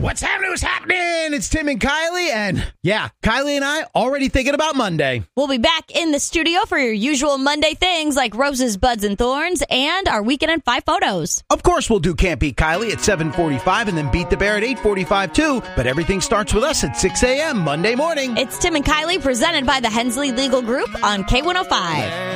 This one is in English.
What's happening? What's happening? It's Tim and Kylie, and yeah, Kylie and I already thinking about Monday. We'll be back in the studio for your usual Monday things like roses, buds, and thorns, and our weekend in 5 photos. Of course, we'll do Can't Beat Kylie at 7:45 and then Beat the Bear at 8:45 too, but everything starts with us at 6 a.m. Monday morning. It's Tim and Kylie presented by the Hensley Legal Group on K105.